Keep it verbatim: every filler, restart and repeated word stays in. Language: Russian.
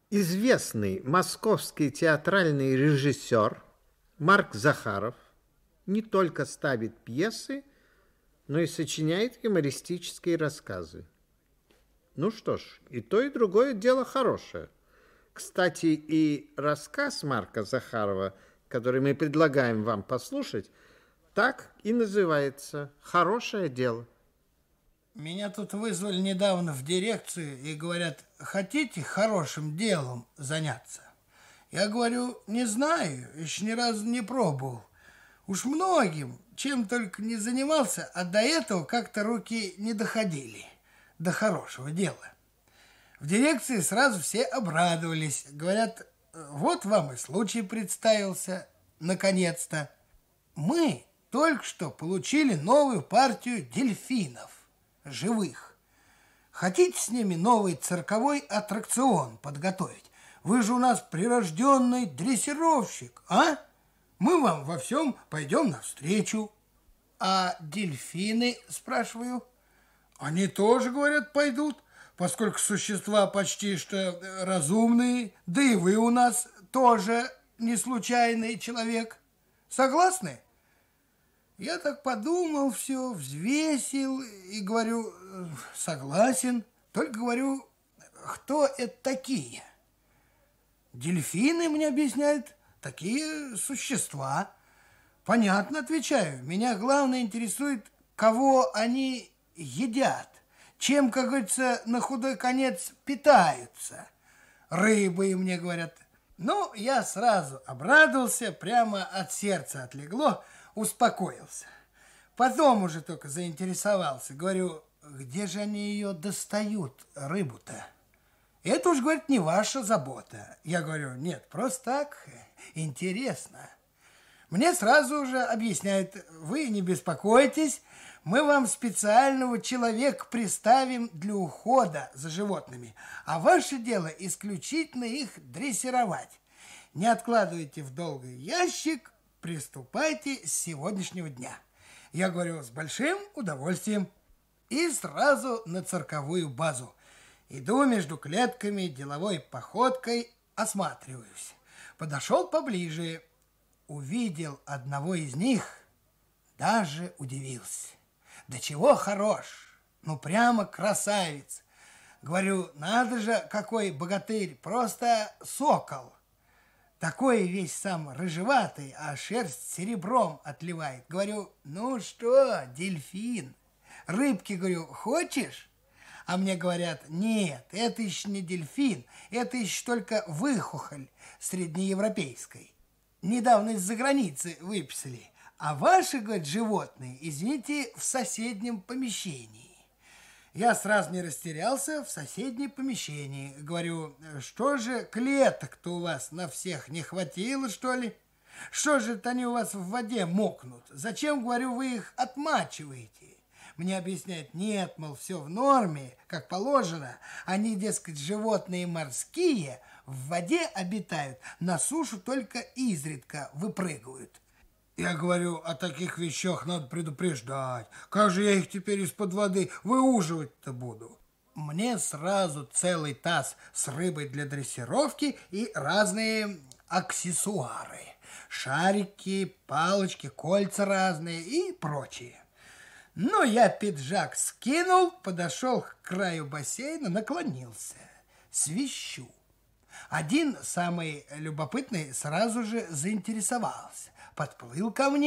Известный московский театральный режиссер Марк Захаров не только ставит пьесы, но и сочиняет юмористические рассказы. Ну что ж, и то, и другое дело хорошее. Кстати, и рассказ Марка Захарова, который мы предлагаем вам послушать, так и называется «Хорошее дело». Меня тут вызвали недавно в дирекцию и говорят, хотите хорошим делом заняться? Я говорю, не знаю, еще ни разу не пробовал. Уж многим, чем только не занимался, а до этого как-то руки не доходили до хорошего дела. В дирекции сразу все обрадовались. Говорят, вот вам и случай представился, наконец-то. Мы только что получили новую партию дельфинов, живых. Хотите с ними новый цирковой аттракцион подготовить? Вы же у нас прирожденный дрессировщик, а? Мы вам во всем пойдем навстречу. А дельфины, спрашиваю? Они тоже, говорят, пойдут, поскольку существа почти что разумные, да и вы у нас тоже не случайный человек. Согласны? Я так подумал все, взвесил и говорю, согласен, только говорю, кто это такие? Дельфины, мне объясняют, такие существа. Понятно, отвечаю, меня главное интересует, кого они едят, чем, как говорится, на худой конец питаются. Рыбы, мне говорят. Ну, я сразу обрадовался, прямо от сердца отлегло, успокоился. Потом уже только заинтересовался. Говорю, где же они ее достают, рыбу-то? Это уж, говорит, не ваша забота. Я говорю, нет, просто так, интересно. Мне сразу же объясняют, вы не беспокойтесь, мы вам специального человека приставим для ухода за животными, а ваше дело исключительно их дрессировать. Не откладывайте в долгий ящик, приступайте с сегодняшнего дня. Я говорю, с большим удовольствием. И сразу на цирковую базу. Иду между клетками деловой походкой, осматриваюсь. Подошел поближе, увидел одного из них, даже удивился. Да чего хорош, ну прямо красавец. Говорю, надо же, какой богатырь, просто сокол. Такой весь сам рыжеватый, а шерсть серебром отливает. Говорю, ну что, дельфин, рыбки, говорю, хочешь? А мне говорят, нет, это еще не дельфин, это еще только выхухоль среднеевропейской. Недавно из-за границы выписали. А ваши, говорят, животные, извините, в соседнем помещении. Я сразу не растерялся, в соседнем помещении. Говорю, что же клеток-то у вас на всех не хватило, что ли? Что же это они у вас в воде мокнут? Зачем, говорю, вы их отмачиваете? Мне объясняют, нет, мол, все в норме, как положено. Они, дескать, животные морские, в воде обитают, на сушу только изредка выпрыгивают. Я говорю, о таких вещах надо предупреждать. Как же я их теперь из-под воды выуживать-то буду? Мне сразу целый таз с рыбой для дрессировки и разные аксессуары. Шарики, палочки, кольца разные и прочее. Ну, я пиджак скинул, подошел к краю бассейна, наклонился. Свищу. Один, самый любопытный, сразу же заинтересовался. Подплыл ко мне.